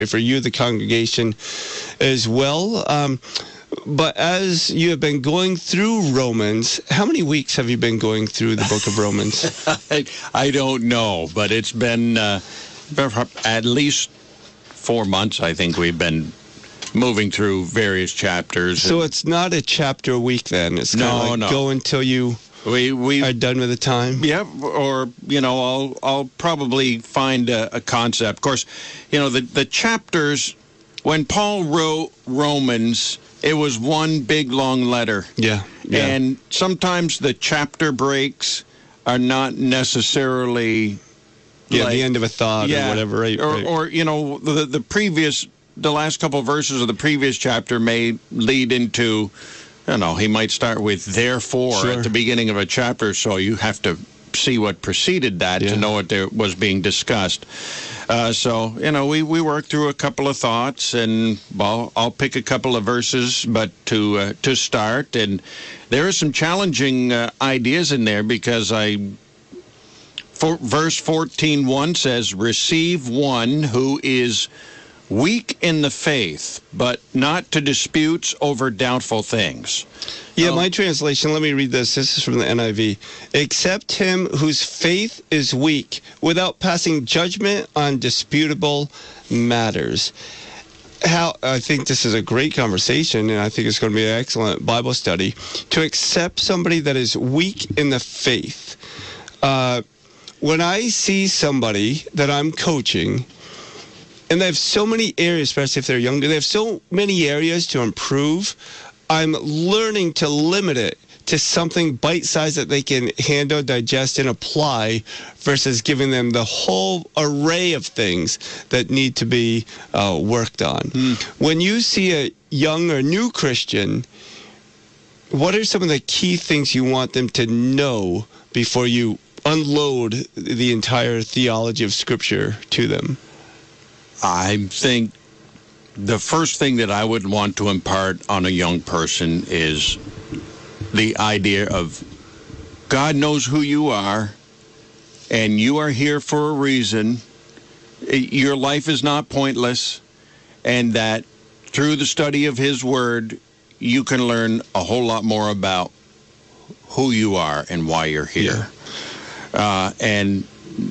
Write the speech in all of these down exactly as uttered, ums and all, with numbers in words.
for you, the congregation, as well. Um, but as you have been going through Romans, how many weeks have you been going through the book of Romans? I, I don't know, but it's been uh, at least four months, I think we've been moving through various chapters. So it's not a chapter a week then? It's kind no, of like no. go until you we, we, are done with the time? Yeah, or, you know, I'll I'll probably find a, a concept. Of course, you know, the, the chapters, when Paul wrote Romans, it was one big, long letter. Yeah, yeah. And sometimes the chapter breaks are not necessarily... Yeah, like, the end of a thought yeah, or whatever. Right, or, right. or, you know, the, the previous... The last couple of verses of the previous chapter may lead into... I don't know, he might start with therefore Sure. at the beginning of a chapter, so you have to see what preceded that Yeah. to know what there was being discussed. Uh, so, you know, we, we worked through a couple of thoughts, and I'll, I'll pick a couple of verses but to uh, to start. And there are some challenging uh, ideas in there because I... For, verse fourteen one says, receive one who is weak in the faith, but not to disputes over doubtful things. Yeah, Um, my translation, let me read this. This is from the N I V. Accept him whose faith is weak, without passing judgment on disputable matters. How I think this is a great conversation, and I think it's going to be an excellent Bible study, to accept somebody that is weak in the faith. Uh, when I see somebody that I'm coaching, and they have so many areas, especially if they're younger, they have so many areas to improve. I'm learning to limit it to something bite-sized that they can handle, digest, and apply versus giving them the whole array of things that need to be uh, worked on. Mm. When you see a young or new Christian, what are some of the key things you want them to know before you unload the entire theology of Scripture to them? I think the first thing that I would want to impart on a young person is the idea of God knows who you are, and you are here for a reason. Your life is not pointless, and that through the study of His Word, you can learn a whole lot more about who you are and why you're here. Yeah. Uh, and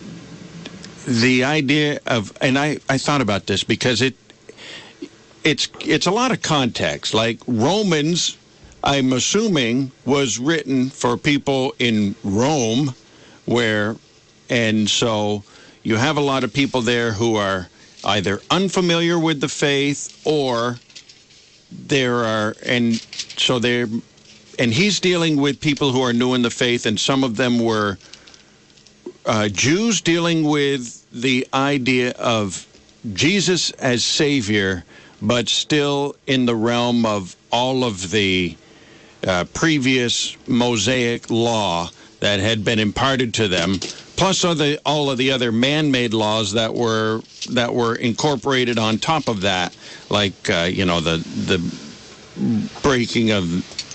the idea of, and I, I thought about this because it it's it's a lot of context. Like Romans, I'm assuming, was written for people in Rome, where, and so you have a lot of people there who are either unfamiliar with the faith or there are, and so they're, and he's dealing with people who are new in the faith, and some of them were uh, Jews dealing with the idea of Jesus as Savior, but still in the realm of all of the uh, previous Mosaic law that had been imparted to them, plus other, all of the other man-made laws that were that were incorporated on top of that, like uh, you know the the breaking of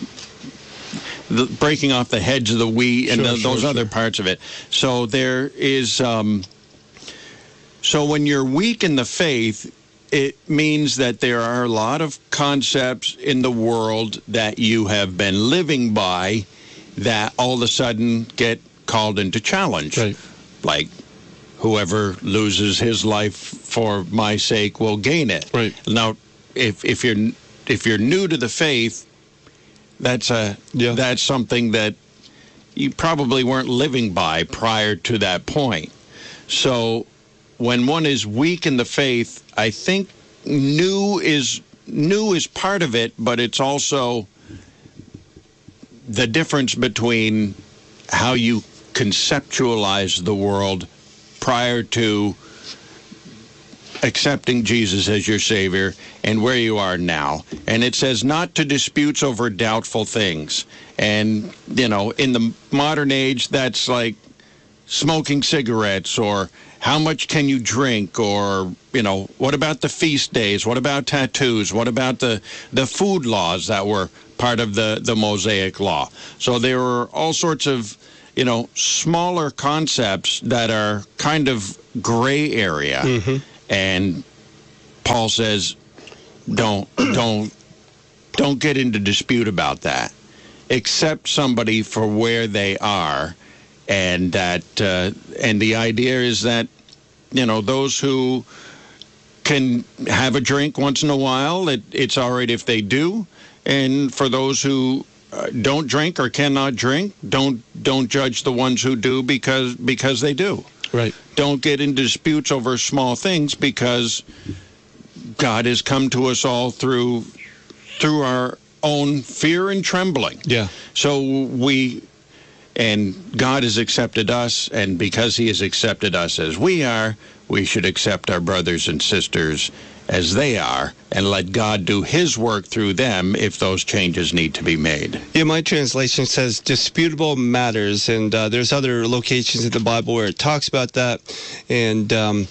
the breaking off the heads of the wheat and sure, the, sure, those sure. other parts of it. So there is. Um, so when you're weak in the faith, it means that there are a lot of concepts in the world that you have been living by that all of a sudden get called into challenge. Right. Like, whoever loses his life for my sake will gain it. Right. Now, if if you're if you're new to the faith, that's a yeah. that's something that you probably weren't living by prior to that point. So when one is weak in the faith, I think new is new is part of it, but it's also the difference between how you conceptualize the world prior to accepting Jesus as your Savior and where you are now. And it says not to disputes over doubtful things. And, you know, in the modern age, that's like smoking cigarettes, or how much can you drink, or, you know, what about the feast days? What about tattoos? What about the, the food laws that were part of the, the Mosaic law? So there were all sorts of, you know, smaller concepts that are kind of gray area. Mm-hmm. And Paul says, don't, don't, don't get into dispute about that. Accept somebody for where they are, and that, uh, and the idea is that, you know, those who can have a drink once in a while, it, it's all right if they do, and for those who uh, don't drink or cannot drink, don't don't judge the ones who do because because they do. Right. Don't get into disputes over small things, because God has come to us all through through our own fear and trembling. Yeah. So we, and God has accepted us, and because he has accepted us as we are, we should accept our brothers and sisters as they are, and let God do his work through them if those changes need to be made. Yeah, my translation says disputable matters, and uh, there's other locations in the Bible where it talks about that, and um,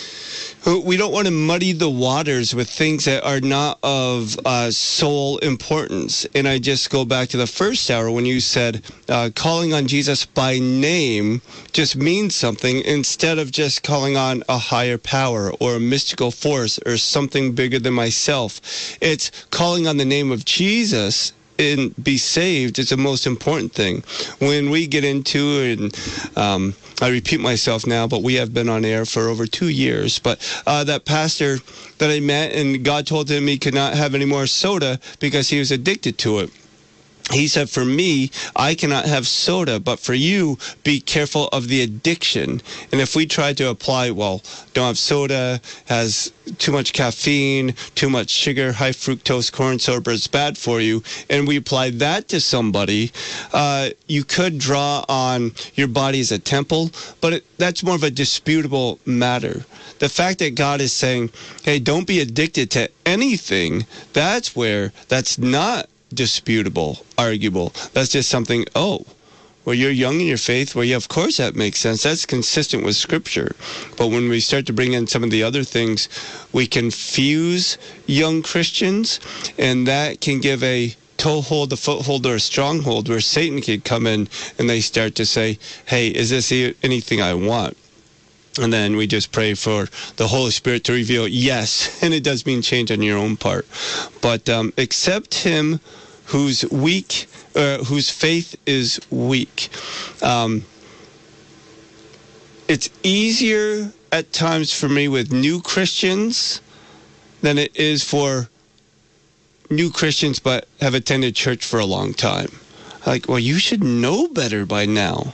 we don't want to muddy the waters with things that are not of uh, sole importance. And I just go back to the first hour when you said uh, calling on Jesus by name just means something, instead of just calling on a higher power or a mystical force or something bigger than myself. It's calling on the name of Jesus and be saved is the most important thing. When we get into, and um, I repeat myself now, but we have been on air for over two years, but uh, that pastor that I met, and God told him he could not have any more soda because he was addicted to it. He said, for me, I cannot have soda, but for you, be careful of the addiction. And if we try to apply, well, don't have soda, has too much caffeine, too much sugar, high fructose corn syrup, it's bad for you, and we apply that to somebody, uh, you could draw on your body as a temple, but it, that's more of a disputable matter. The fact that God is saying, hey, don't be addicted to anything, that's where that's not disputable, arguable. That's just something, oh, well, you're young in your faith. Well, yeah, of course that makes sense. That's consistent with Scripture. But when we start to bring in some of the other things, we confuse young Christians, and that can give a toehold, a foothold, or a stronghold where Satan can come in and they start to say, hey, is this anything I want? And then we just pray for the Holy Spirit to reveal, yes, and it does mean change on your own part. But um, accept him who's weak, uh, whose faith is weak. Um, it's easier at times for me with new Christians than it is for new Christians but have attended church for a long time. Like, well, you should know better by now.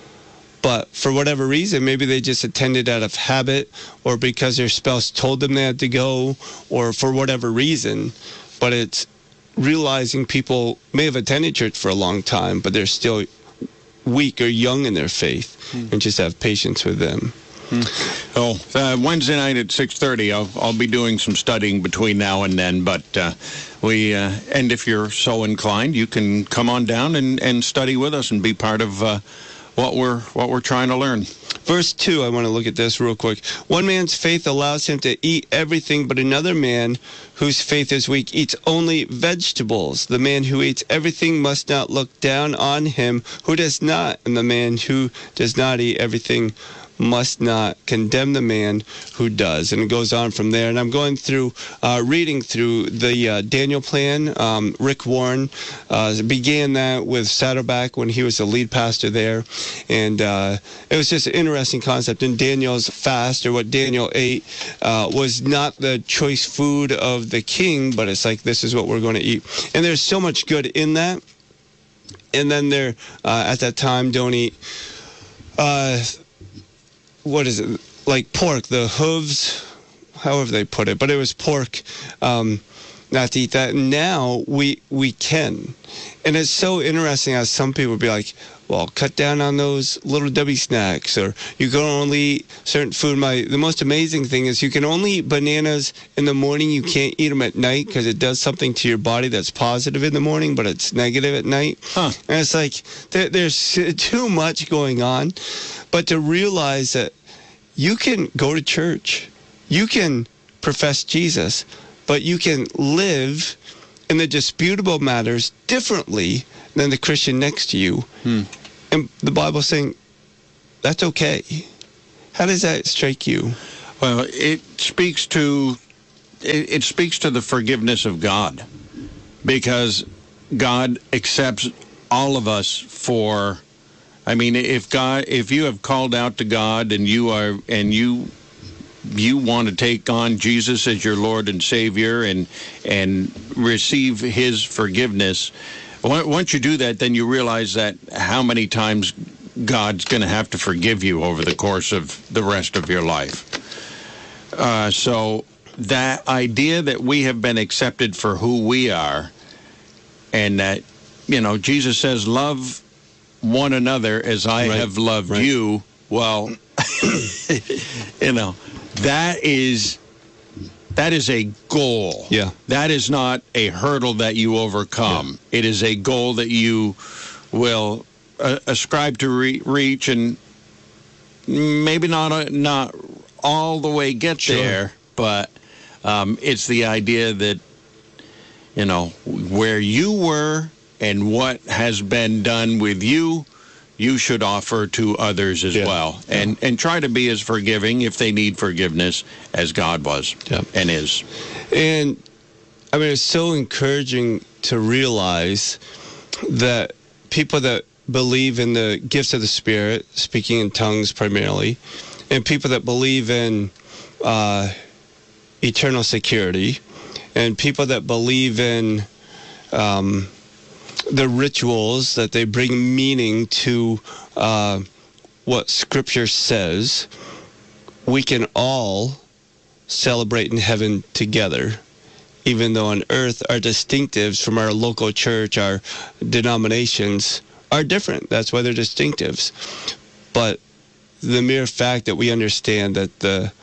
But for whatever reason, maybe they just attended out of habit, or because their spouse told them they had to go, or for whatever reason. But it's realizing people may have attended church for a long time, but they're still weak or young in their faith, mm. and just have patience with them. Mm. Oh, uh, Wednesday night at six thirty, I'll, I'll be doing some studying between now and then, but uh, we, uh, and if you're so inclined, you can come on down and, and study with us and be part of uh, what we're what we're trying to learn. Verse two, I want to look at this real quick. One man's faith allows him to eat everything, but another man whose faith is weak eats only vegetables. The man who eats everything must not look down on him who does not, and the man who does not eat everything must not condemn the man who does. And it goes on from there. And I'm going through, uh, reading through the uh, Daniel plan. Um, Rick Warren uh, began that with Saddleback when he was the lead pastor there. And uh, it was just an interesting concept. And Daniel's fast, or what Daniel ate, uh, was not the choice food of the king, but it's like, this is what we're going to eat. And there's so much good in that. And then there, uh, at that time, don't eat... Uh, what is it, like pork, the hooves, however they put it, but it was pork, um, not to eat that. And now we we can. And it's so interesting how some people be like, well, cut down on those Little Debbie snacks, or you can only eat certain food. My The most amazing thing is you can only eat bananas in the morning. You can't eat them at night because it does something to your body that's positive in the morning, but it's negative at night. Huh. And it's like there, there's too much going on. But to realize that you can go to church, you can profess Jesus, but you can live in the disputable matters differently than the Christian next to you. Hmm. And the Bible's saying, that's okay. How does that strike you? Well, it speaks to it, it speaks to the forgiveness of God, because God accepts all of us for, I mean, if God, if you have called out to God and you are, and you, you want to take on Jesus as your Lord and Savior and, and receive His forgiveness, once you do that, then you realize that how many times God's going to have to forgive you over the course of the rest of your life. Uh, so that idea that we have been accepted for who we are, and that, you know, Jesus says, love one another as I right. have loved right. you. Well, you know, that is... That is a goal. Yeah. That is not a hurdle that you overcome. Yeah. It is a goal that you will uh, ascribe to re- reach, and maybe not uh, not all the way get sure. there, but um, it's the idea that, you know, where you were and what has been done with you, you should offer to others as yeah. well, and yeah. and try to be as forgiving if they need forgiveness as God was yeah. and is. And I mean, it's so encouraging to realize that people that believe in the gifts of the Spirit, speaking in tongues primarily, and people that believe in uh, eternal security, and people that believe in um, the rituals, that they bring meaning to uh, what Scripture says, we can all celebrate in heaven together, even though on earth our distinctives from our local church, our denominations, are different. That's why they're distinctives. But the mere fact that we understand that the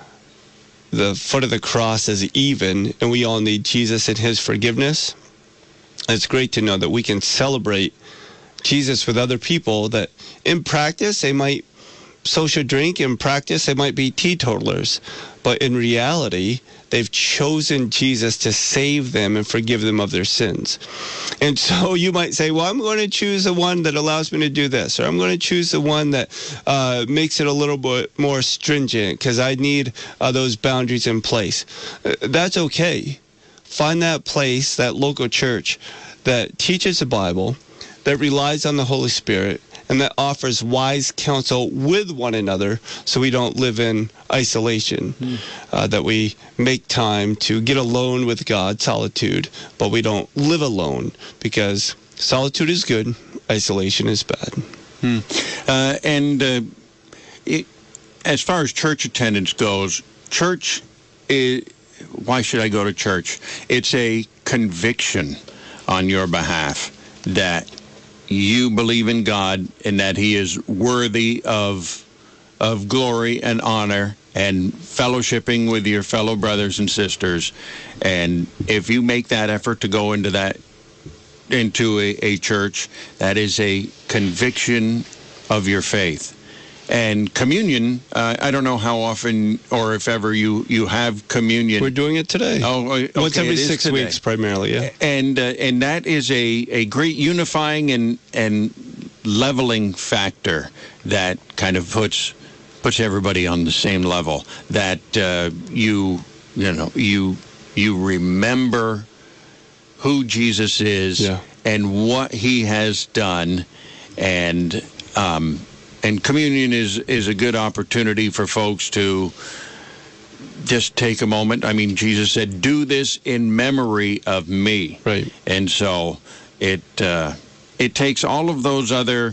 the foot of the cross is even, and we all need Jesus and His forgiveness, it's great to know that we can celebrate Jesus with other people that in practice they might social drink, in practice they might be teetotalers, but in reality they've chosen Jesus to save them and forgive them of their sins. And so you might say, well, I'm going to choose the one that allows me to do this, or I'm going to choose the one that uh, makes it a little bit more stringent because I need uh, those boundaries in place. Uh, that's okay. Find that place, that local church that teaches the Bible, that relies on the Holy Spirit, and that offers wise counsel with one another so we don't live in isolation, mm. uh, that we make time to get alone with God, solitude, but we don't live alone, because solitude is good, isolation is bad. Mm. Uh, and uh, it, as far as church attendance goes, church is... Why should I go to church? It's a conviction on your behalf that you believe in God and that He is worthy of of glory and honor and fellowshipping with your fellow brothers and sisters. And if you make that effort to go into that into a, a church, that is a conviction of your faith. And communion, uh, I don't know how often or if ever you, you have communion. We're doing it today. Oh, okay. Once every six today. weeks, primarily, yeah. And uh, and that is a, a great unifying and and leveling factor that kind of puts puts everybody on the same level. That uh, you you know you you remember who Jesus is yeah. and what He has done, and. Um, And communion is, is a good opportunity for folks to just take a moment. I mean, Jesus said, do this in memory of me. Right. And so it uh, it takes all of those other,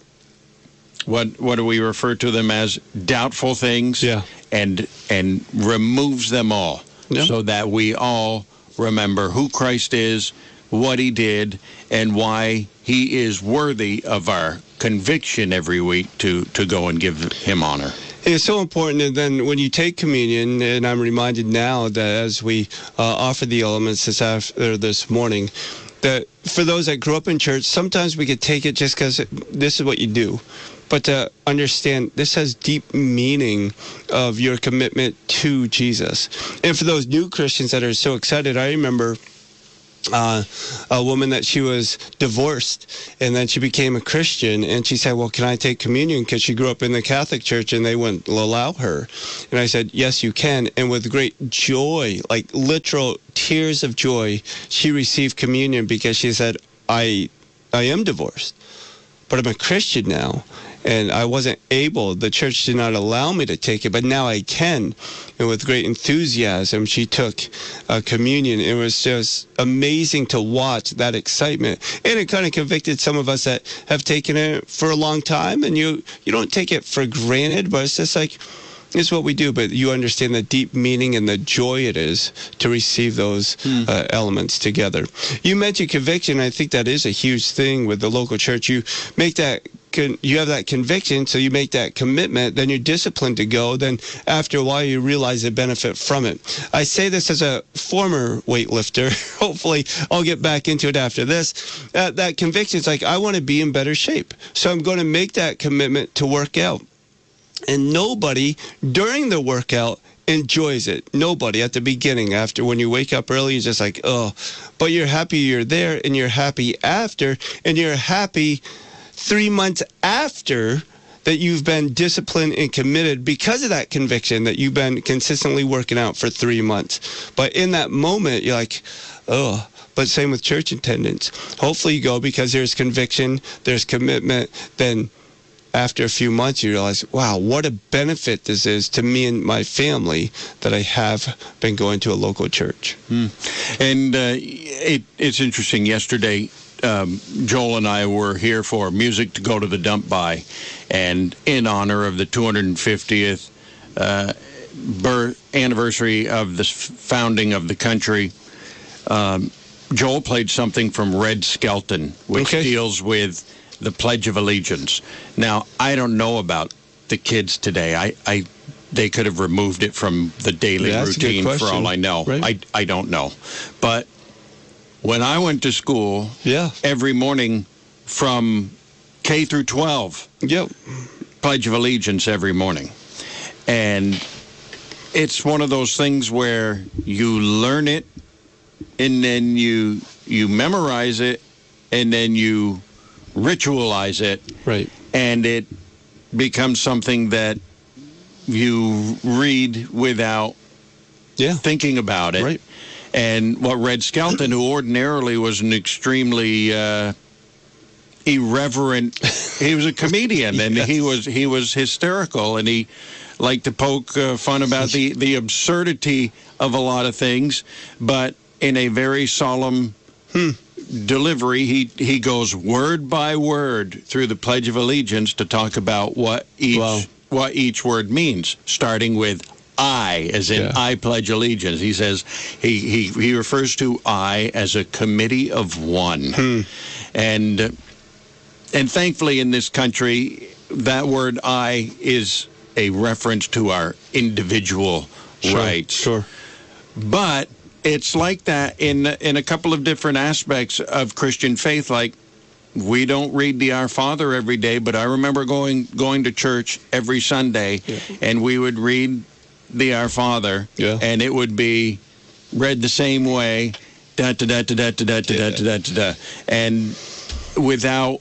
what what do we refer to them as, doubtful things, yeah. and and removes them all yeah. so that we all remember who Christ is, what He did, and why He is worthy of our conviction every week to, to go and give Him honor. It's so important. And then when you take communion, and I'm reminded now that as we uh, offer the elements this after this morning, that for those that grew up in church, sometimes we could take it just because this is what you do. But to understand, this has deep meaning of your commitment to Jesus. And for those new Christians that are so excited, I remember Uh, a woman that she was divorced, and then she became a Christian, and she said, well, can I take communion? Because she grew up in the Catholic Church, and they wouldn't allow her. And I said, yes, you can. And with great joy, like literal tears of joy, she received communion because she said, I, I am divorced, but I'm a Christian now. And I wasn't able, the church did not allow me to take it, but now I can. And with great enthusiasm, she took uh, communion. It was just amazing to watch that excitement. And it kind of convicted some of us that have taken it for a long time. And you, you don't take it for granted, but it's just like, it's what we do. But you understand the deep meaning and the joy it is to receive those hmm. uh, elements together. You mentioned conviction. I think that is a huge thing with the local church. You make that you have that conviction, so you make that commitment, then you're disciplined to go, then after a while you realize the benefit from it. I say this as a former weightlifter. Hopefully I'll get back into it after this. Uh, that conviction is like, I want to be in better shape, so I'm going to make that commitment to work out. And nobody during the workout enjoys it. Nobody at the beginning. After, when you wake up early, you're just like, oh, but you're happy you're there, and you're happy after, and you're happy three months after that you've been disciplined and committed because of that conviction that you've been consistently working out for three months. But in that moment, you're like, oh, but same with church attendance. Hopefully you go because there's conviction, there's commitment. Then after a few months, you realize, wow, what a benefit this is to me and my family that I have been going to a local church. Hmm. And uh, it, it's interesting. Yesterday, Um, Joel and I were here for Music to Go to the Dump By, and in honor of the two hundred fiftieth uh, birth anniversary of the founding of the country, um, Joel played something from Red Skelton, which okay. deals with the Pledge of Allegiance. Now, I don't know about the kids today. I, I they could have removed it from the daily yeah, routine for all I know. Right. I, I don't know. But when I went to school, yeah. every morning from K through twelve, yep. Pledge of Allegiance every morning. And it's one of those things where you learn it, and then you you memorize it, and then you ritualize it. Right. And it becomes something that you read without yeah. thinking about it. Right. And what Red Skelton, who ordinarily was an extremely uh, irreverent, he was a comedian, and yes. he was he was hysterical, and he liked to poke uh, fun about the, the absurdity of a lot of things, but in a very solemn hmm. delivery, he, he goes word by word through the Pledge of Allegiance to talk about what each wow. what each word means, starting with I, as in yeah. I pledge allegiance. He says, he, he, he refers to I as a committee of one. Hmm. And, and thankfully in this country, that word I is a reference to our individual sure, rights. Sure. But it's like that in, in a couple of different aspects of Christian faith. Like, we don't read the Our Father every day, but I remember going, going to church every Sunday, yeah. and we would read the Our Father, yeah. and it would be read the same way, da da da da da da da da da da da, and without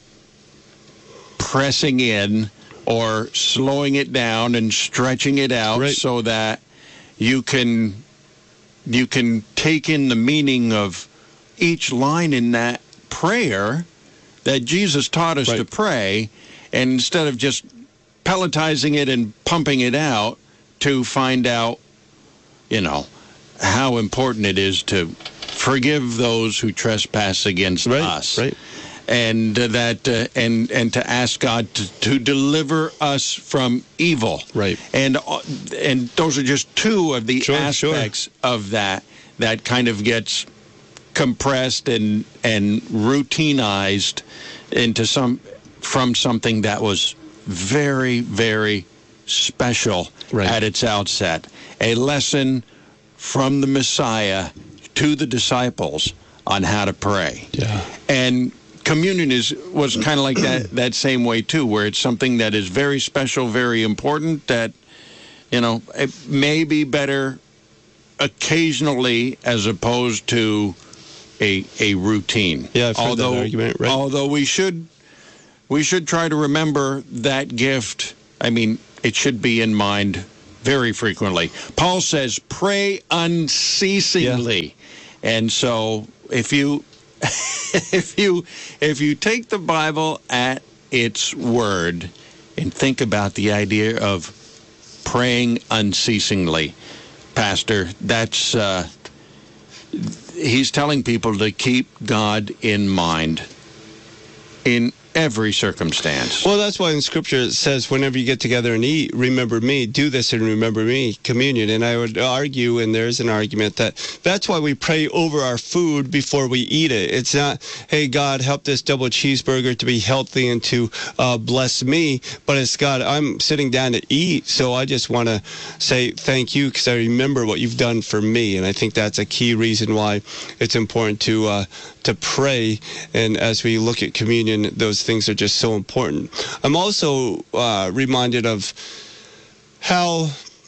pressing in or slowing it down and stretching it out, right. so that you can you can take in the meaning of each line in that prayer that Jesus taught us right. to pray, and instead of just pelletizing it and pumping it out, to find out, you know, how important it is to forgive those who trespass against right, us, right. and uh, that uh, and and to ask God to, to deliver us from evil, right? And uh, and those are just two of the sure, aspects sure. of that that kind of gets compressed and and routinized into some from something that was very, very special right. at its outset. A lesson from the Messiah to the disciples on how to pray. Yeah. And communion is was kind of like that that same way too, where it's something that is very special, very important, that, you know, it may be better occasionally as opposed to a a routine. Yeah, I've heard although, that argument, right? Although we should we should try to remember that gift. I mean, it should be in mind very frequently. Paul says, "Pray unceasingly," yeah. And so if you if you if you take the Bible at its word and think about the idea of praying unceasingly, Pastor, that's uh, he's telling people to keep God in mind in every circumstance. Well, that's why in Scripture it says, whenever you get together and eat, remember me. Do this and remember me, communion. And I would argue, and there's an argument, that that's why we pray over our food before we eat it. It's not, hey, God, help this double cheeseburger to be healthy and to uh, bless me. But it's, God, I'm sitting down to eat, so I just want to say thank you because I remember what you've done for me. And I think that's a key reason why it's important to uh, to pray. And as we look at communion, those things are just so important. I'm also uh, reminded of how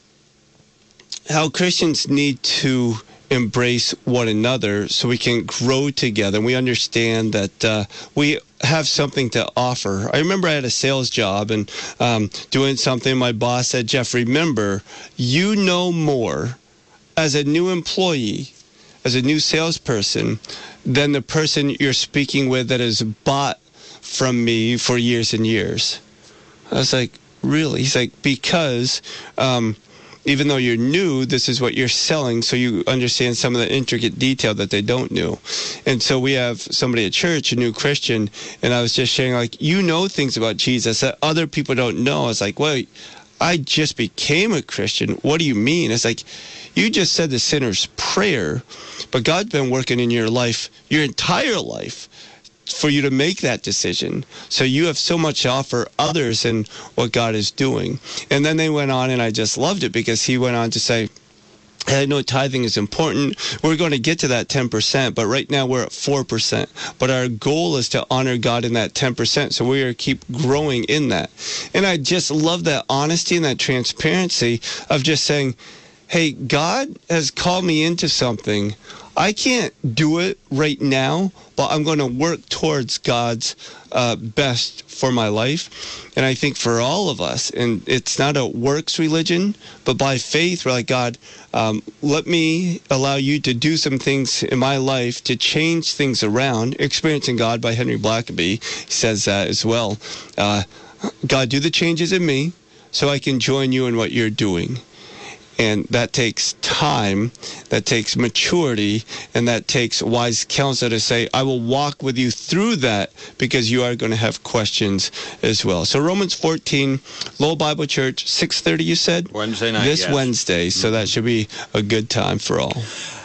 how Christians need to embrace one another so we can grow together. And we understand that uh, we have something to offer. I remember I had a sales job and um, doing something. My boss said, "Jeff, remember, you know more as a new employee, as a new salesperson, than the person you're speaking with that has bought from me for years and years." I was like, really? He's like, because um, even though you're new, this is what you're selling, so you understand some of the intricate detail that they don't know. And so we have somebody at church, a new Christian, and I was just sharing, like, you know things about Jesus that other people don't know. I was like, wait, I just became a Christian. What do you mean? It's like, you just said the sinner's prayer, but God's been working in your life, your entire life, for you to make that decision. So you have so much to offer others in what God is doing. And then they went on, and I just loved it because he went on to say, hey, I know tithing is important. We're going to get to that ten percent, but right now we're at four percent. But our goal is to honor God in that ten percent, so we're going to keep growing in that. And I just love that honesty and that transparency of just saying, hey, God has called me into something. I can't do it right now, but I'm going to work towards God's uh, best for my life. And I think for all of us, and it's not a works religion, but by faith, we're like, God, um, let me allow you to do some things in my life to change things around. Experiencing God by Henry Blackaby says that as well. Uh, God, do the changes in me so I can join you in what you're doing. And that takes time, that takes maturity, and that takes wise counsel to say, I will walk with you through that because you are going to have questions as well. So Romans fourteen, Lowell Bible Church, six thirty you said? Wednesday night, This yes. Wednesday, so that should be a good time for all.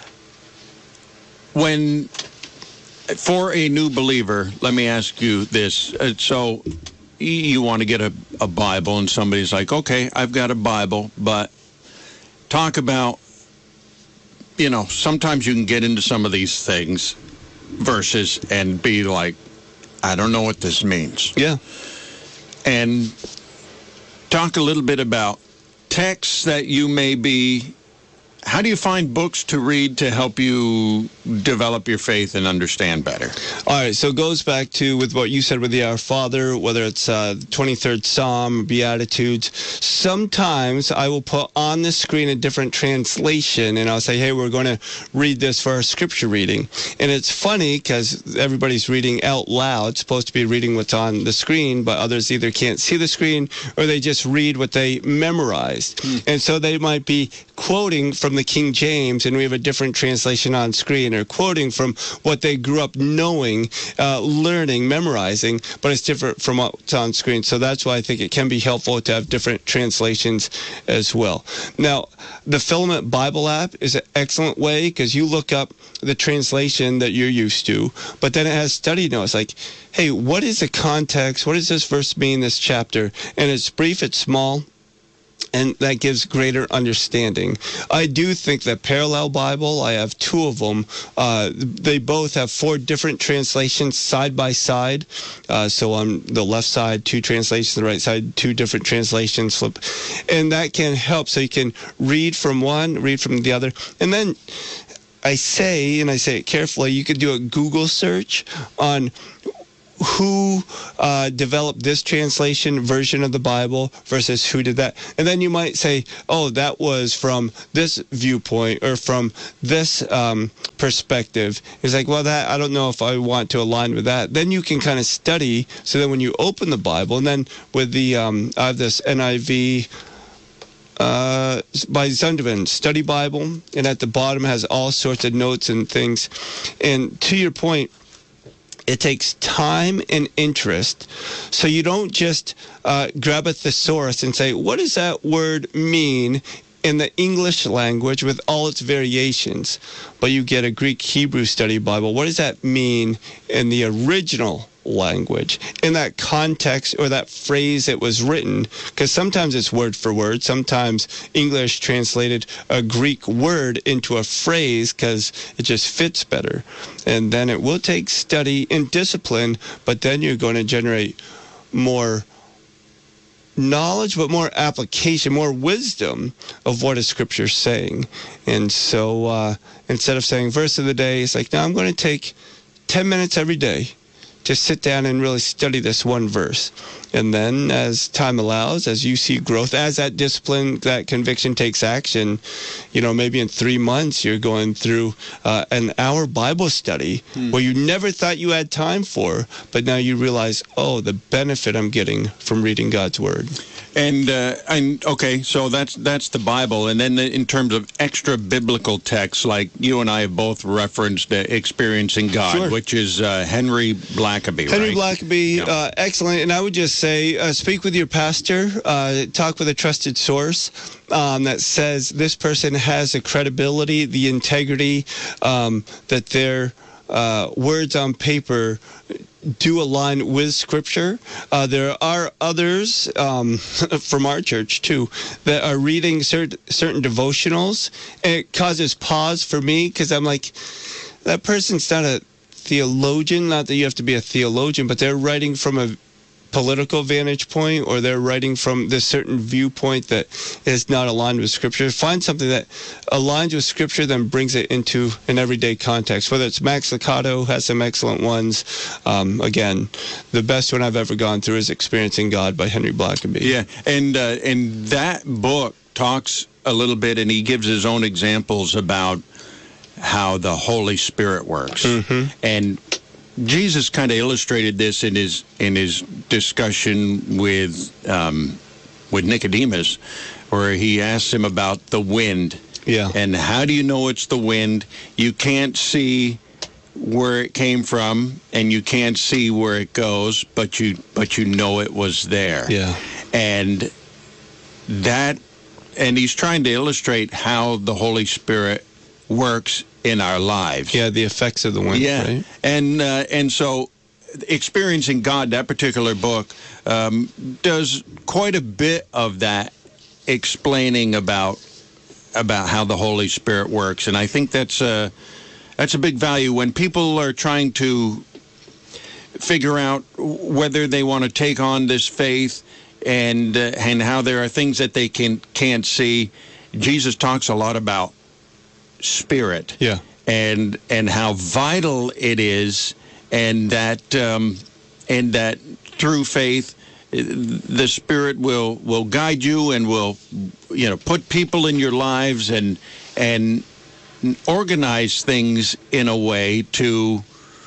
When, for a new believer, let me ask you this. Uh, so you want to get a, a Bible, and somebody's like, okay, I've got a Bible, but talk about, you know, sometimes you can get into some of these things, verses, and be like, I don't know what this means. Yeah. And talk a little bit about texts that you may be, how do you find books to read to help you develop your faith and understand better? All right, so it goes back to with what you said with the Our Father, whether it's uh, the twenty-third Psalm, Beatitudes. Sometimes I will put on the screen a different translation, and I'll say, hey, we're going to read this for our scripture reading. And it's funny because everybody's reading out loud, supposed to be reading what's on the screen, but others either can't see the screen or they just read what they memorized. Hmm. And so they might be quoting from the King James, and we have a different translation on screen, or quoting from what they grew up knowing, uh, learning, memorizing, but it's different from what's on screen. So that's why I think it can be helpful to have different translations as well. Now, the Filament Bible app is an excellent way because you look up the translation that you're used to, but then it has study notes like, hey, what is the context? What does this verse mean, this chapter? And it's brief, it's small, and that gives greater understanding. I do think that Parallel Bible, I have two of them. Uh, they both have four different translations side by side. Uh, so on the left side, two translations, the right side, two different translations. Flip, and that can help. So you can read from one, read from the other. And then I say, and I say it carefully, you could do a Google search on who uh, developed this translation version of the Bible versus who did that. And then you might say, oh, that was from this viewpoint or from this um, perspective. It's like, well, that I don't know if I want to align with that. Then you can kind of study so that when you open the Bible, and then with the, um, I have this N I V Uh, by Zondervan Study Bible, and at the bottom has all sorts of notes and things. And to your point, it takes time and interest. So you don't just uh, grab a thesaurus and say, what does that word mean in the English language with all its variations? But you get a Greek Hebrew Study Bible. What does that mean in the original language, in that context or that phrase it was written? Because sometimes it's word for word. Sometimes English translated a Greek word into a phrase because it just fits better. And then it will take study and discipline, but then you're going to generate more knowledge, but more application, more wisdom of what a scripture is saying. And so uh, instead of saying verse of the day, it's like, now I'm going to take ten minutes every day to sit down and really study this one verse. And then as time allows, as you see growth, as that discipline, that conviction takes action, you know, maybe in three months you're going through uh, an hour Bible study hmm. where you never thought you had time for, but now you realize, oh, the benefit I'm getting from reading God's Word. And uh, and okay, so that's that's the Bible, and then in terms of extra biblical texts, like you and I have both referenced, uh, "Experiencing God," sure. which is uh, Henry Blackaby. Henry right? Blackaby, yeah. uh, excellent. And I would just say, uh, speak with your pastor, uh, talk with a trusted source um, that says this person has the credibility, the integrity, um, that their uh, words on paper do align with Scripture. Uh, there are others um, from our church, too, that are reading cert- certain devotionals, and it causes pause for me because I'm like, that person's not a theologian, not that you have to be a theologian, but they're writing from a political vantage point, or they're writing from this certain viewpoint that is not aligned with Scripture. Find something that aligns with Scripture, then brings it into an everyday context. Whether it's Max Lucado, has some excellent ones. Um, again, the best one I've ever gone through is Experiencing God by Henry Blackaby. Yeah, and uh, and that book talks a little bit, and he gives his own examples about how the Holy Spirit works. Mm-hmm. And Jesus kind of illustrated this in his in his discussion with um, with Nicodemus, where he asked him about the wind. Yeah. And how do you know it's the wind? You can't see where it came from, and you can't see where it goes, but you but you know it was there. Yeah. And that, and he's trying to illustrate how the Holy Spirit works in our lives. Yeah, the effects of the wind. Yeah, right? and uh, and so Experiencing God, that particular book, um, does quite a bit of that, explaining about about how the Holy Spirit works, and I think that's a that's a big value when people are trying to figure out whether they want to take on this faith, and uh, and how there are things that they can can't see. Jesus talks a lot about spirit, yeah, and and how vital it is, and that um, and that through faith, the Spirit will will guide you and will, you know, put people in your lives and and organize things in a way to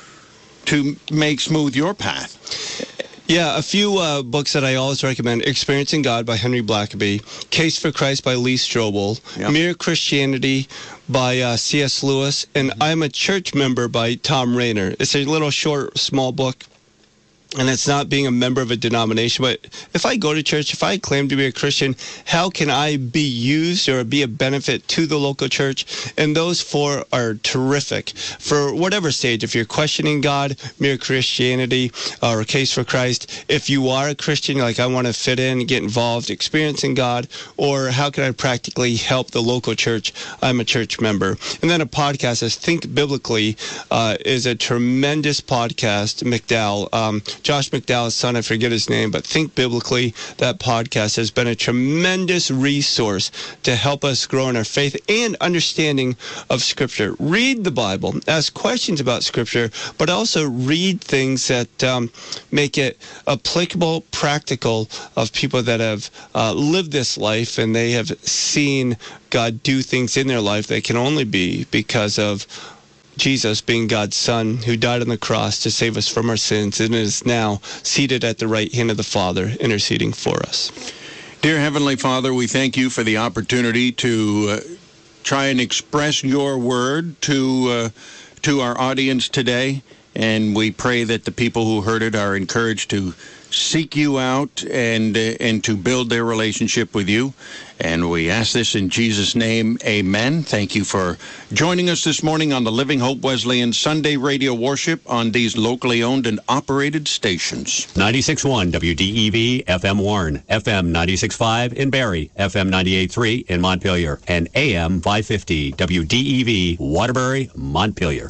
to make smooth your path. Yeah, a few uh, books that I always recommend: Experiencing God by Henry Blackaby, Case for Christ by Lee Strobel, yep. Mere Christianity by uh, C S Lewis, and mm-hmm. I'm a Church Member by Tom Rainer. It's a little short, small book, and it's not being a member of a denomination, but if I go to church, if I claim to be a Christian, how can I be used or be a benefit to the local church? And those four are terrific for whatever stage. If you're questioning God, Mere Christianity, or Case for Christ. If you are a Christian, like I want to fit in, get involved, Experiencing God, or how can I practically help the local church? I'm a Church Member. And then a podcast is Think Biblically, uh, is a tremendous podcast, McDowell. Um, Josh McDowell's son, I forget his name, but Think Biblically, that podcast has been a tremendous resource to help us grow in our faith and understanding of Scripture. Read the Bible, ask questions about Scripture, but also read things that um, make it applicable, practical, of people that have uh, lived this life and they have seen God do things in their life that can only be because of Jesus being God's Son, who died on the cross to save us from our sins and is now seated at the right hand of the Father, interceding for us. Dear Heavenly Father, we thank you for the opportunity to uh, try and express your word to uh, to our audience today, and we pray that the people who heard it are encouraged to seek you out and uh, and to build their relationship with you. And we ask this in Jesus' name, amen. Thank you for joining us this morning on the Living Hope Wesleyan Sunday Radio Worship on these locally owned and operated stations. ninety-six point one W D E V, F M Warren, F M ninety-six point five in Barrie, F M ninety-eight point three in Montpelier, and A M five fifty W D E V, Waterbury, Montpelier.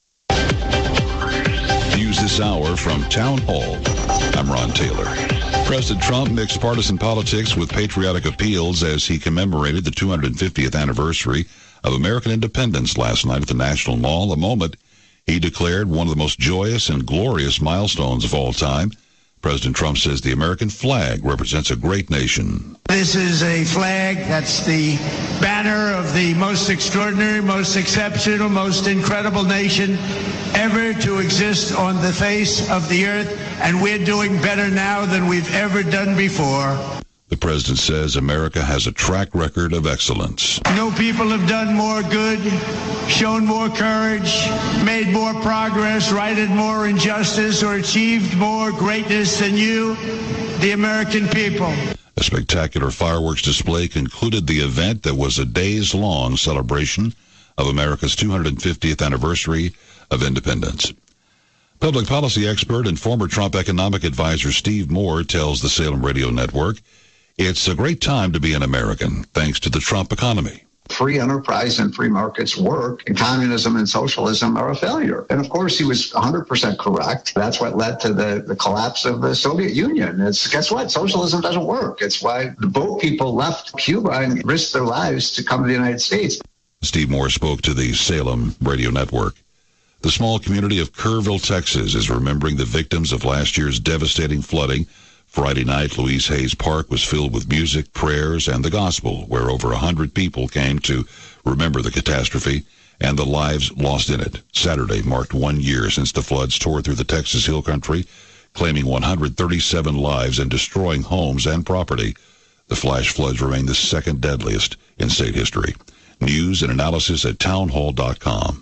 News this hour from Town Hall. I'm Ron Taylor. President Trump mixed partisan politics with patriotic appeals as he commemorated the two hundred fiftieth anniversary of American independence last night at the National Mall, a moment he declared one of the most joyous and glorious milestones of all time. President Trump says the American flag represents a great nation. This is a flag that's the banner of the most extraordinary, most exceptional, most incredible nation ever to exist on the face of the earth, and we're doing better now than we've ever done before. The president says America has a track record of excellence. No people have done more good, shown more courage, made more progress, righted more injustice, or achieved more greatness than you, the American people. A spectacular fireworks display concluded the event that was a days-long celebration of America's two hundred fiftieth anniversary of independence. Public policy expert and former Trump economic advisor Steve Moore tells the Salem Radio Network, it's a great time to be an American, thanks to the Trump economy. Free enterprise and free markets work, and communism and socialism are a failure. And of course, he was one hundred percent correct. That's what led to the, the collapse of the Soviet Union. It's, guess what? Socialism doesn't work. It's why the boat people left Cuba and risked their lives to come to the United States. Steve Moore spoke to the Salem Radio Network. The small community of Kerrville, Texas, is remembering the victims of last year's devastating flooding. Friday night, Louise Hayes Park was filled with music, prayers, and the gospel, where over one hundred people came to remember the catastrophe and the lives lost in it. Saturday marked one year since the floods tore through the Texas Hill Country, claiming one hundred thirty-seven lives and destroying homes and property. The flash floods remain the second deadliest in state history. News and analysis at townhall dot com.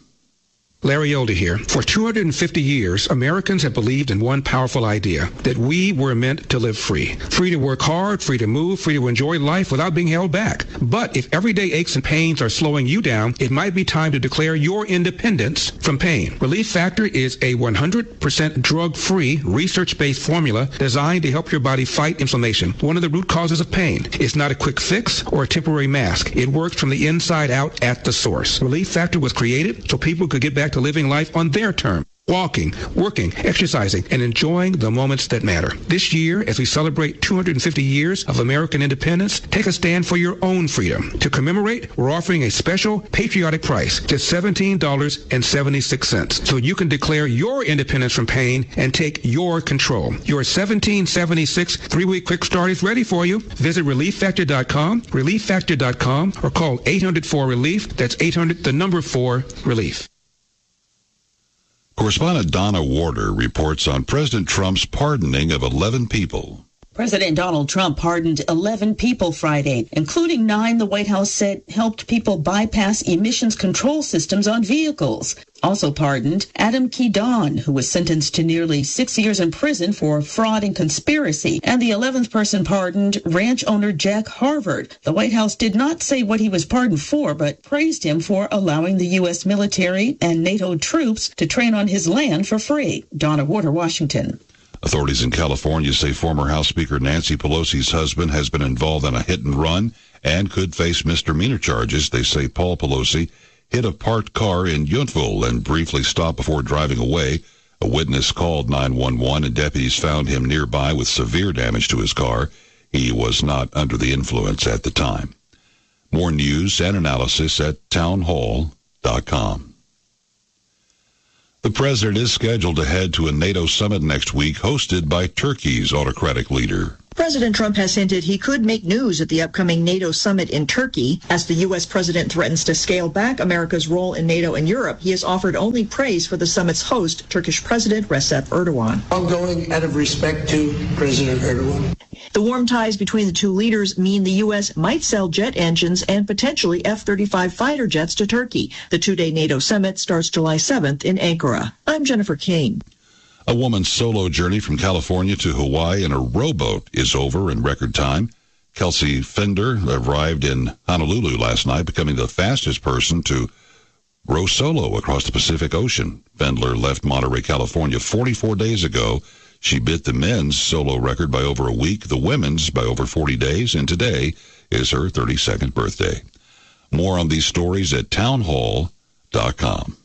Larry Elder here. For two hundred fifty years, Americans have believed in one powerful idea, that we were meant to live free. Free to work hard, free to move, free to enjoy life without being held back. But if everyday aches and pains are slowing you down, it might be time to declare your independence from pain. Relief Factor is a one hundred percent drug-free, research-based formula designed to help your body fight inflammation, one of the root causes of pain. It's not a quick fix or a temporary mask. It works from the inside out at the source. Relief Factor was created so people could get back to living life on their terms. Walking, working, exercising, and enjoying the moments that matter. This year, as we celebrate two hundred fifty years of American independence, take a stand for your own freedom. To commemorate, we're offering a special patriotic price, just seventeen dollars and seventy-six cents, so you can declare your independence from pain and take your control. Your seventeen seventy-six three-week quick start is ready for you. Visit relief factor dot com, relief factor dot com, or call eight hundred four relief. That's eight hundred, the number four, relief. Correspondent Donna Warder reports on President Trump's pardoning of eleven people. President Donald Trump pardoned eleven people Friday, including nine the White House said helped people bypass emissions control systems on vehicles. Also pardoned Adam Kedon, who was sentenced to nearly six years in prison for fraud and conspiracy, and the eleventh person pardoned, ranch owner Jack Harvard. The White House did not say what he was pardoned for, but praised him for allowing the U S military and NATO troops to train on his land for free. Donna Warder, Washington. Authorities in California say former House Speaker Nancy Pelosi's husband has been involved in a hit and run and could face misdemeanor charges. They say Paul Pelosi hit a parked car in Yountville and briefly stopped before driving away. A witness called nine one one and deputies found him nearby with severe damage to his car. He was not under the influence at the time. More news and analysis at townhall dot com. The president is scheduled to head to a NATO summit next week hosted by Turkey's autocratic leader. President Trump has hinted he could make news at the upcoming NATO summit in Turkey. As the U S president threatens to scale back America's role in NATO and Europe, he has offered only praise for the summit's host, Turkish President Recep Erdogan. Ongoing out of respect to President Erdogan. The warm ties between the two leaders mean the U S might sell jet engines and potentially F thirty-five fighter jets to Turkey. The two-day NATO summit starts July seventh in Ankara. I'm Jennifer Kane. A woman's solo journey from California to Hawaii in a rowboat is over in record time. Kelsey Fender arrived in Honolulu last night, becoming the fastest person to row solo across the Pacific Ocean. Fendler left Monterey, California forty-four days ago. She bit the men's solo record by over a week, the women's by over forty days, and today is her thirty-second birthday. More on these stories at townhall dot com.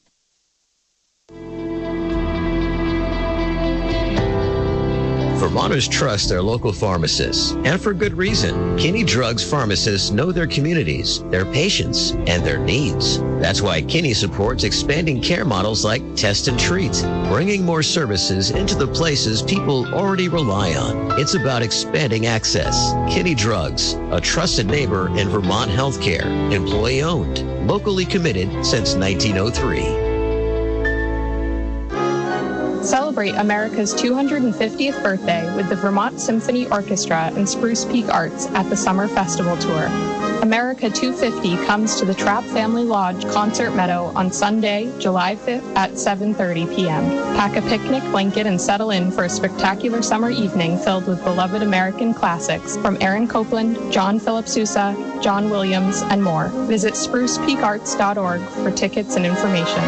Vermonters trust their local pharmacists, and for good reason. Kinney Drugs pharmacists know their communities, their patients, and their needs. That's why Kinney supports expanding care models like Test and Treat, bringing more services into the places people already rely on. It's about expanding access. Kinney Drugs, a trusted neighbor in Vermont healthcare, employee-owned, locally committed since nineteen oh three. Celebrate America's two hundred fiftieth birthday with the Vermont Symphony Orchestra and Spruce Peak Arts at the Summer Festival Tour. America two fifty comes to the Trapp Family Lodge Concert Meadow on Sunday, July fifth at seven thirty p.m. Pack a picnic blanket and settle in for a spectacular summer evening filled with beloved American classics from Aaron Copland, John Philip Sousa, John Williams, and more. Visit spruce peak arts dot org for tickets and information.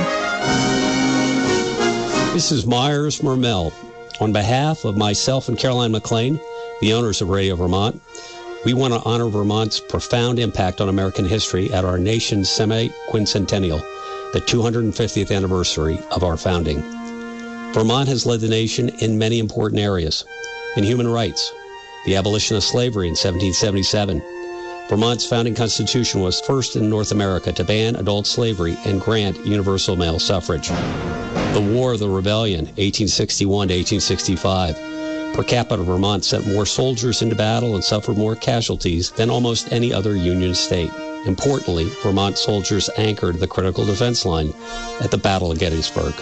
This is Myers Mermel. On behalf of myself and Caroline McLean, the owners of Radio Vermont, we want to honor Vermont's profound impact on American history at our nation's semi-quincentennial, the two hundred fiftieth anniversary of our founding. Vermont has led the nation in many important areas. In human rights, the abolition of slavery in seventeen seventy-seven. Vermont's founding constitution was first in North America to ban adult slavery and grant universal male suffrage. The War of the Rebellion, eighteen sixty-one to eighteen sixty-five. Per capita, Vermont sent more soldiers into battle and suffered more casualties than almost any other Union state. Importantly, Vermont soldiers anchored the critical defense line at the Battle of Gettysburg.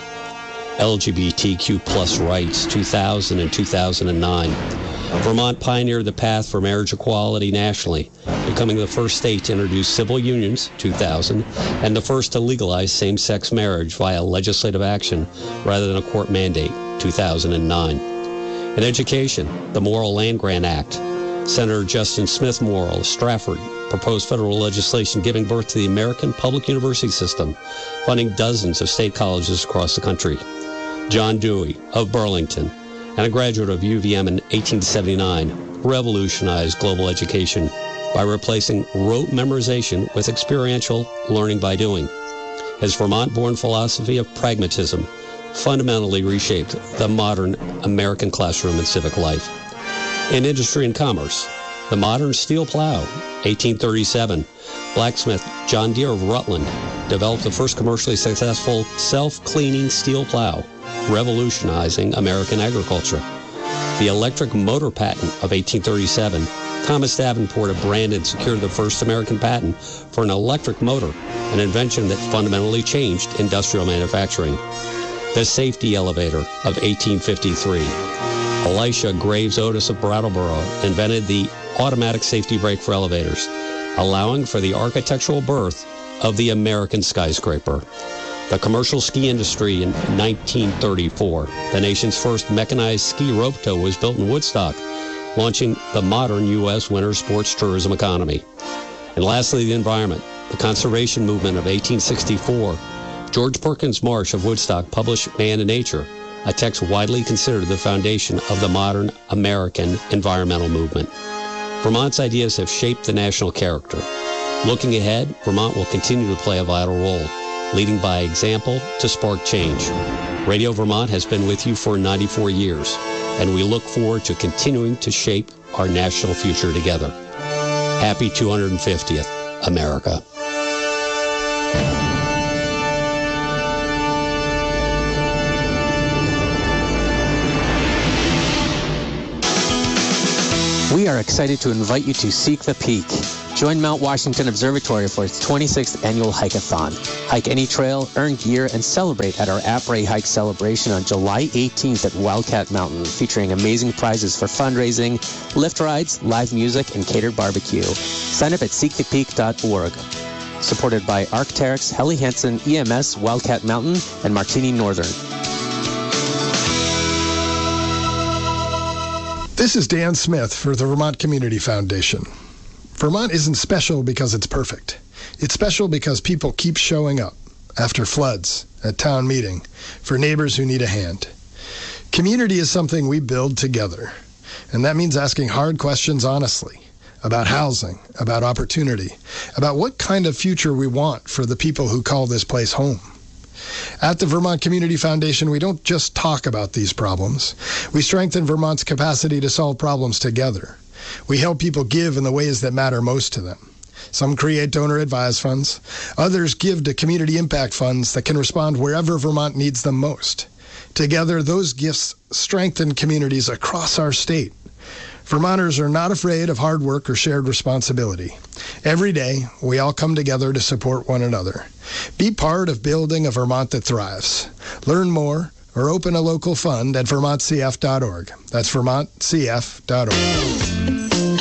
L G B T Q plus rights, two thousand and two thousand nine. Vermont pioneered the path for marriage equality nationally, becoming the first state to introduce civil unions, two thousand, and the first to legalize same-sex marriage via legislative action rather than a court mandate, two thousand nine. In education, the Morrill Land Grant Act. Senator Justin Smith Morrill of Stratford proposed federal legislation giving birth to the American public university system, funding dozens of state colleges across the country. John Dewey of Burlington, and a graduate of U V M in eighteen seventy-nine, revolutionized global education by replacing rote memorization with experiential learning by doing. His Vermont-born philosophy of pragmatism fundamentally reshaped the modern American classroom and civic life. In industry and commerce, the modern steel plow, eighteen thirty-seven, blacksmith John Deere of Rutland developed the first commercially successful self-cleaning steel plow, revolutionizing American agriculture. The electric motor patent of eighteen thirty-seven, Thomas Davenport of Brandon secured the first American patent for an electric motor, an invention that fundamentally changed industrial manufacturing. The safety elevator of eighteen fifty-three. Elisha Graves Otis of Brattleboro invented the automatic safety brake for elevators, allowing for the architectural birth of the American skyscraper. The commercial ski industry in nineteen thirty-four. The nation's first mechanized ski rope tow was built in Woodstock, launching the modern U S winter sports tourism economy. And lastly, the environment. The conservation movement of eighteen sixty-four. George Perkins Marsh of Woodstock published Man and Nature, a text widely considered the foundation of the modern American environmental movement. Vermont's ideas have shaped the national character. Looking ahead, Vermont will continue to play a vital role, leading by example to spark change. Radio Vermont has been with you for ninety-four years, and we look forward to continuing to shape our national future together. Happy two hundred fiftieth, America. We are excited to invite you to Seek the Peak. Join Mount Washington Observatory for its twenty-sixth annual hike-a-thon. Hike any trail, earn gear, and celebrate at our Après Hike celebration on July eighteenth at Wildcat Mountain, featuring amazing prizes for fundraising, lift rides, live music, and catered barbecue. Sign up at seek the peak dot org. Supported by Arc'teryx, Helly Hansen, E M S, Wildcat Mountain, and Martini Northern. This is Dan Smith for the Vermont Community Foundation. Vermont isn't special because it's perfect. It's special because people keep showing up after floods, at town meeting, for neighbors who need a hand. Community is something we build together, and that means asking hard questions honestly about housing, about opportunity, about what kind of future we want for the people who call this place home. At the Vermont Community Foundation, we don't just talk about these problems. We strengthen Vermont's capacity to solve problems together. We help people give in the ways that matter most to them. Some create donor-advised funds. Others give to community impact funds that can respond wherever Vermont needs them most. Together, those gifts strengthen communities across our state. Vermonters are not afraid of hard work or shared responsibility. Every day, we all come together to support one another. Be part of building a Vermont that thrives. Learn more or open a local fund at vermont c f dot org. That's vermont c f dot org.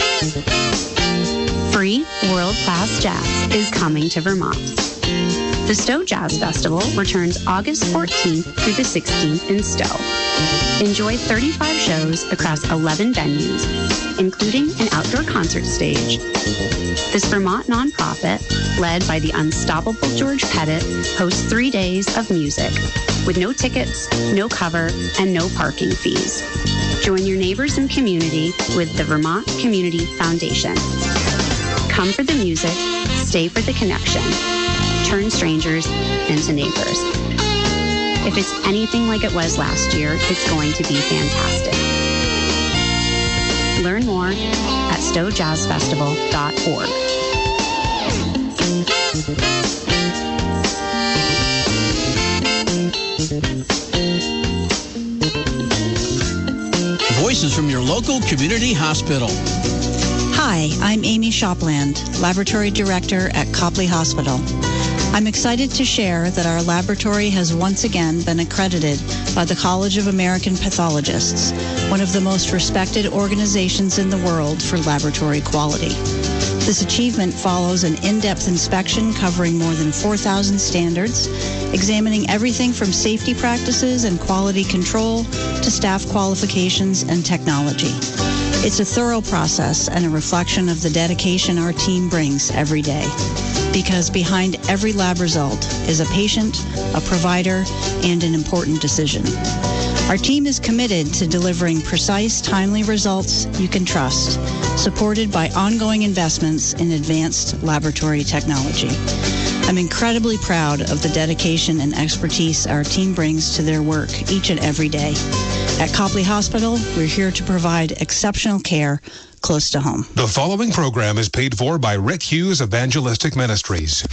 Free world-class jazz is coming to Vermont. The Stowe Jazz Festival returns August fourteenth through the sixteenth in Stowe. Enjoy thirty-five shows across eleven venues, including an outdoor concert stage. This Vermont nonprofit, led by the unstoppable George Pettit, hosts three days of music with no tickets, no cover, and no parking fees. Join your neighbors and community with the Vermont Community Foundation. Come for the music, stay for the connection. Turn strangers into neighbors. If it's anything like it was last year, it's going to be fantastic. Learn more at stowe jazz festival dot org. Voices from your local community hospital. Hi, I'm Amy Shopland, Laboratory Director at Copley Hospital. I'm excited to share that our laboratory has once again been accredited by the College of American Pathologists, one of the most respected organizations in the world for laboratory quality. This achievement follows an in-depth inspection covering more than four thousand standards, examining everything from safety practices and quality control to staff qualifications and technology. It's a thorough process and a reflection of the dedication our team brings every day. Because behind every lab result is a patient, a provider, and an important decision. Our team is committed to delivering precise, timely results you can trust, supported by ongoing investments in advanced laboratory technology. I'm incredibly proud of the dedication and expertise our team brings to their work each and every day. At Copley Hospital, we're here to provide exceptional care close to home. The following program is paid for by Rick Hughes Evangelistic Ministries.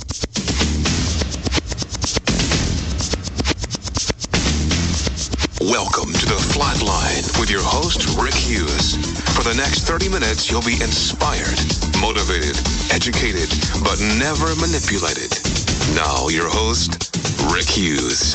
Welcome to the Flatline with your host, Rick Hughes. For the next thirty minutes, you'll be inspired, motivated, educated, but never manipulated. Now, your host, Rick Hughes.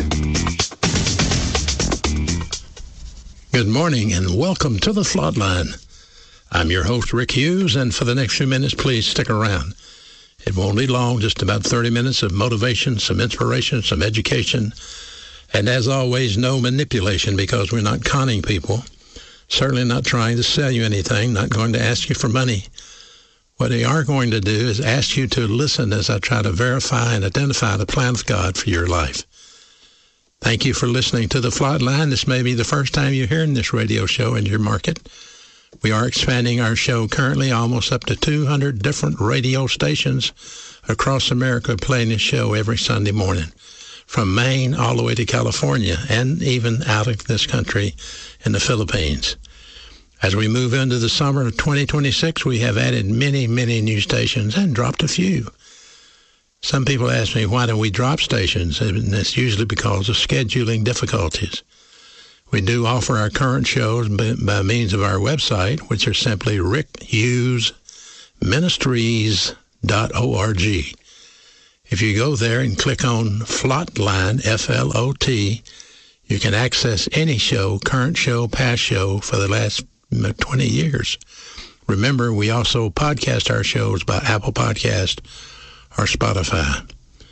Good morning and welcome to the Flatline. I'm your host, Rick Hughes, and for the next few minutes, please stick around. It won't be long, just about thirty minutes of motivation, some inspiration, some education, and as always, no manipulation because we're not conning people, certainly not trying to sell you anything, not going to ask you for money. What we are going to do is ask you to listen as I try to verify and identify the plan of God for your life. Thank you for listening to the Flatline. This may be the first time you're hearing this radio show in your market. We are expanding our show currently almost up to two hundred different radio stations across America playing this show every Sunday morning. from Maine all the way to California, and even out of this country in the Philippines. As we move into the summer of twenty twenty-six, we have added many, many new stations and dropped a few. Some people ask me, why do we drop stations? And it's usually because of scheduling difficulties. We do offer our current shows by means of our website, which are simply rick hughes ministries dot org. If you go there and click on Flotline, F L O T, you can access any show, current show, past show, for the last twenty years. Remember, we also podcast our shows by Apple Podcast or Spotify.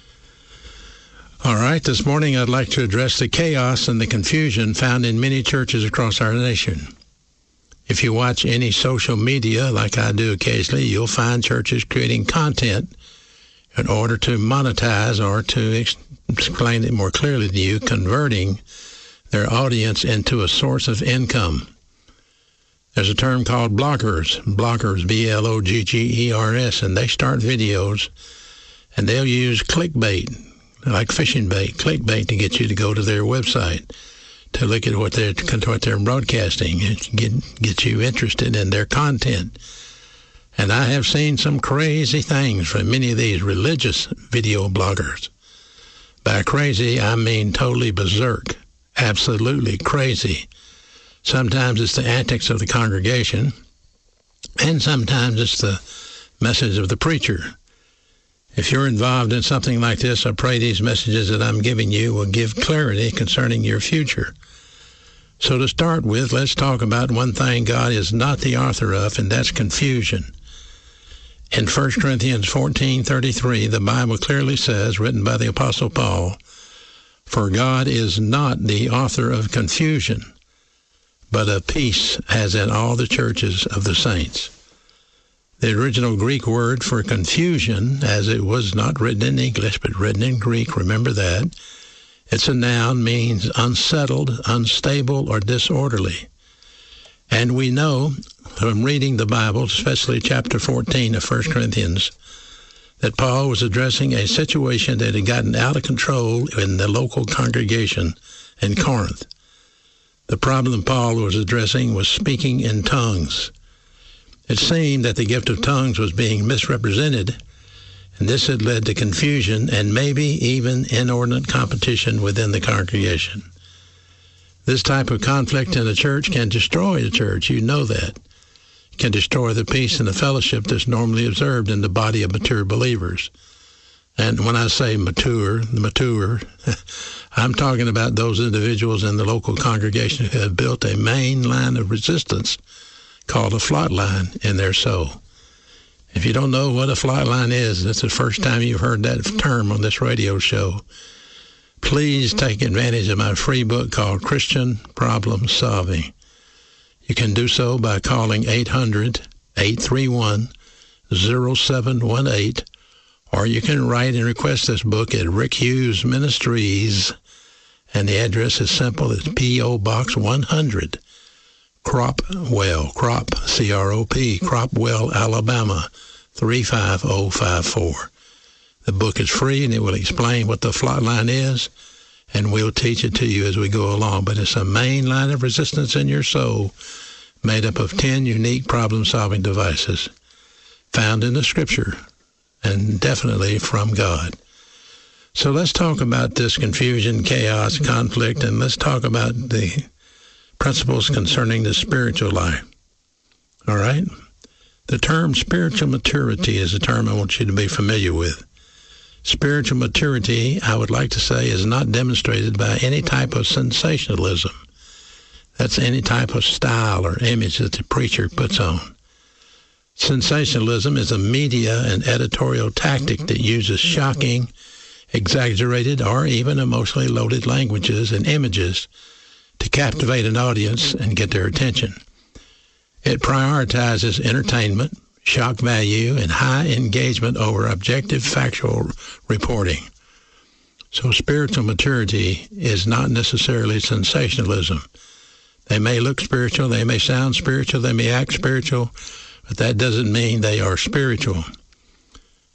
All right, this morning I'd like to address the chaos and the confusion found in many churches across our nation. If you watch any social media, like I do occasionally, you'll find churches creating content in order to monetize, or to ex- explain it more clearly to you, converting their audience into a source of income. There's a term called bloggers, bloggers, B L O G G E R S, and they start videos, and they'll use clickbait, like fishing bait, clickbait, to get you to go to their website, to look at what they're, what they're broadcasting, and get, get you interested in their content. And I have seen some crazy things from many of these religious video bloggers. By crazy, I mean totally berserk, absolutely crazy. Sometimes it's the antics of the congregation, and sometimes it's the message of the preacher. If you're involved in something like this, I pray these messages that I'm giving you will give clarity concerning your future. So to start with, let's talk about one thing God is not the author of, and that's confusion. In First Corinthians fourteen thirty-three, the Bible clearly says, written by the Apostle Paul, "For God is not the author of confusion, but of peace, as in all the churches of the saints." The original Greek word for confusion, as it was not written in English, but written in Greek, remember that, it's a noun, means unsettled, unstable, or disorderly. And we know from reading the Bible, especially chapter fourteen of First Corinthians, that Paul was addressing a situation that had gotten out of control in the local congregation in Corinth. The problem Paul was addressing was speaking in tongues. It seemed that the gift of tongues was being misrepresented, and this had led to confusion and maybe even inordinate competition within the congregation. This type of conflict in the church can destroy the church. You know that. It can destroy the peace and the fellowship that's normally observed in the body of mature believers. And when I say mature, mature, I'm talking about those individuals in the local congregation who have built a main line of resistance called a flot line in their soul. If you don't know what a flot line is, that's the first time you've heard that term on this radio show. Please take advantage of my free book called Christian Problem Solving. You can do so by calling eight hundred, eight three one, zero seven one eight, or you can write and request this book at Rick Hughes Ministries, and the address is simple. It's P O Box one hundred, Cropwell, Crop, C R O P, Cropwell, Alabama, three five zero five four. The book is free, and it will explain what the flot line is, and we'll teach it to you as we go along. But it's a main line of resistance in your soul made up of ten unique problem-solving devices found in the Scripture, and definitely from God. So let's talk about this confusion, chaos, conflict, and let's talk about the principles concerning the spiritual life. All right? The term spiritual maturity is a term I want you to be familiar with. Spiritual maturity, I would like to say, is not demonstrated by any type of sensationalism. That's any type of style or image that the preacher puts on. Sensationalism is a media and editorial tactic that uses shocking, exaggerated, or even emotionally loaded languages and images to captivate an audience and get their attention. It prioritizes entertainment, shock value, and high engagement over objective factual reporting. So spiritual maturity is not necessarily sensationalism. They may look spiritual, they may sound spiritual, they may act spiritual, but that doesn't mean they are spiritual.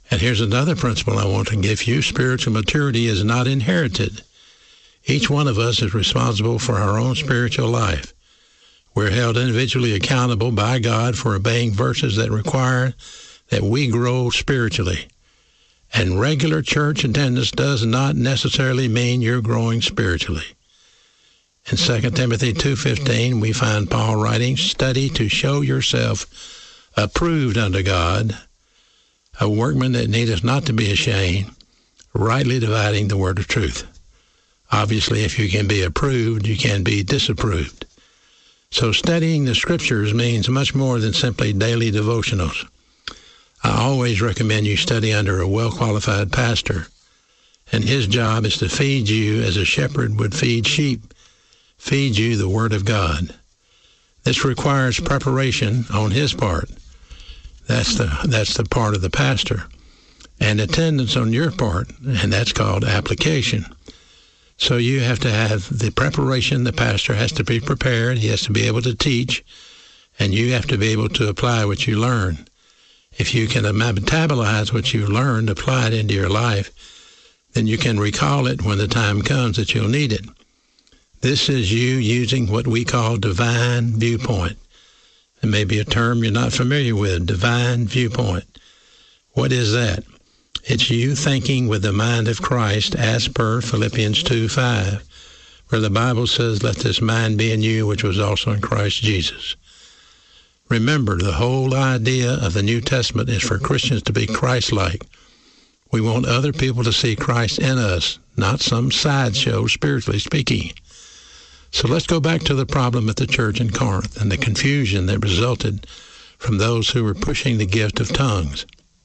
And here's another principle I want to give you. Spiritual maturity is not inherited. Each one of us is responsible for our own spiritual life. We're held individually accountable by God for obeying verses that require that we grow spiritually. And regular church attendance does not necessarily mean you're growing spiritually. In Second Timothy two fifteen, we find Paul writing, "Study to show yourself approved unto God, a workman that needeth not to be ashamed, rightly dividing the word of truth." Obviously, if you can be approved, you can be disapproved. So studying the Scriptures means much more than simply daily devotionals. I always recommend you study under a well-qualified pastor, and his job is to feed you as a shepherd would feed sheep, feed you the Word of God. This requires preparation on his part. That's the that's the part of the pastor. And attendance on your part, and that's called application. So you have to have the preparation. The pastor has to be prepared. He has to be able to teach, and you have to be able to apply what you learn. If you can metabolize what you learned, apply it into your life, then you can recall it when the time comes that you'll need it. This is you using what we call divine viewpoint. It may be a term you're not familiar with, divine viewpoint. What is that? It's you thinking with the mind of Christ as per Philippians two five, where the Bible says, "Let this mind be in you, which was also in Christ Jesus." Remember, the whole idea of the New Testament is for Christians to be Christ-like. We want other people to see Christ in us, not some sideshow, spiritually speaking. So let's go back to the problem at the church in Corinth and the confusion that resulted from those who were pushing the gift of tongues.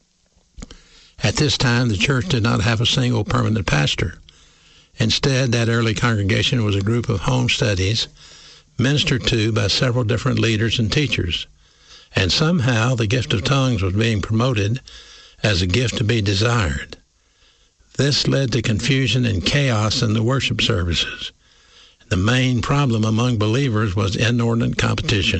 At this time, the church did not have a single permanent pastor. Instead, that early congregation was a group of home studies ministered to by several different leaders and teachers. And somehow the gift of tongues was being promoted as a gift to be desired. This led to confusion and chaos in the worship services. The main problem among believers was inordinate competition.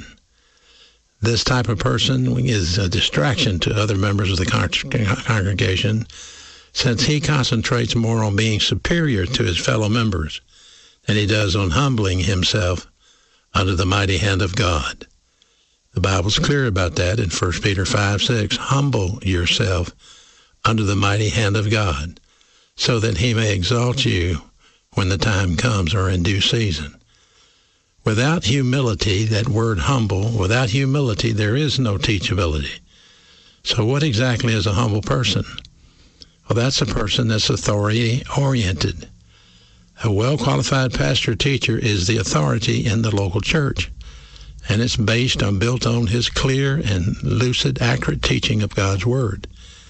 This type of person is a distraction to other members of the congregation, since he concentrates more on being superior to his fellow members than he does on humbling himself under the mighty hand of God. The Bible's clear about that in First Peter five six. Humble yourself under the mighty hand of God, so that he may exalt you when the time comes, or in due season. Without humility, that word humble, without humility, there is no teachability. So what exactly is a humble person? Well, that's a person that's authority-oriented. A well-qualified pastor-teacher is the authority in the local church, and it's based on, built on his clear and lucid, accurate teaching of God's Word.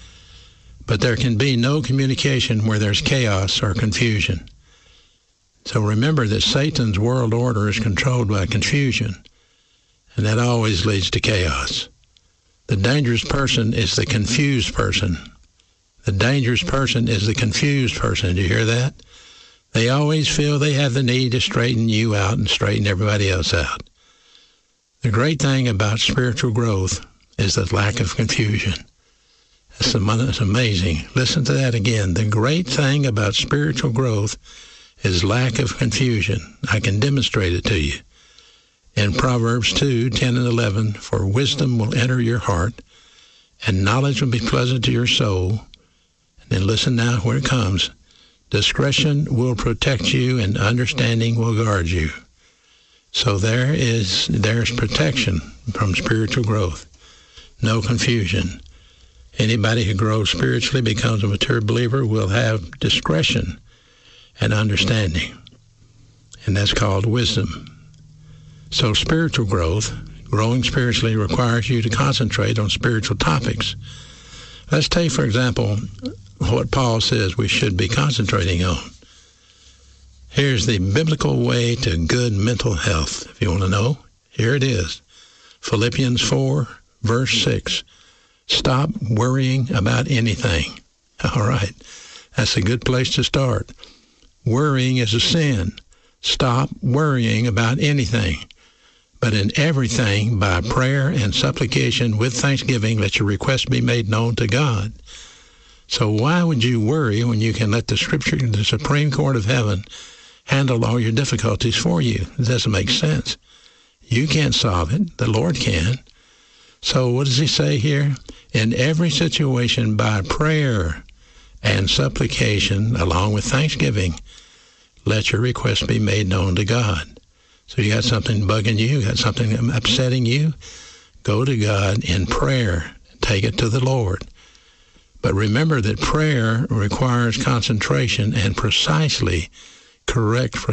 But there can be no communication where there's chaos or confusion. So remember that Satan's world order is controlled by confusion, and that always leads to chaos. The dangerous person is the confused person. The dangerous person is the confused person. Do you hear that? They always feel they have the need to straighten you out and straighten everybody else out. The great thing about spiritual growth is the lack of confusion. It's amazing. Listen to that again. The great thing about spiritual growth is lack of confusion. I can demonstrate it to you. In Proverbs two ten and eleven, "For wisdom will enter your heart, and knowledge will be pleasant to your soul." And then listen now where it comes. "Discretion will protect you, and understanding will guard you." So there is there's protection from spiritual growth. No confusion. Anybody who grows spiritually, becomes a mature believer, will have discretion and understanding. And that's called wisdom. So spiritual growth, growing spiritually, requires you to concentrate on spiritual topics. Let's take, for example, what Paul says we should be concentrating on. Here's the biblical way to good mental health. If you want to know, here it is. Philippians four, verse six. Stop worrying about anything. All right. That's a good place to start. Worrying is a sin. Stop worrying about anything. But in everything, by prayer and supplication with thanksgiving, let your requests be made known to God. So why would you worry when you can let the Scripture, the Supreme Court of Heaven, handle all your difficulties for you? It doesn't make sense. You can't solve it. The Lord can. So what does he say here? In every situation, by prayer and supplication, along with thanksgiving, let your request be made known to God. So you got something bugging you, got something upsetting you, go to God in prayer. Take it to the Lord. But remember that prayer requires concentration and precisely correct